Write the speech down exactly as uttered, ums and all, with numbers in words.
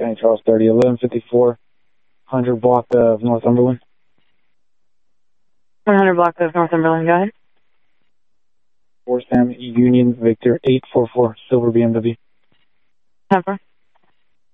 Saint Charles thirty, eleven fifty-four, one hundred block of Northumberland. one hundred block of Northumberland, go ahead. four Sam Union Victor eight four four, Silver B M W. ten four.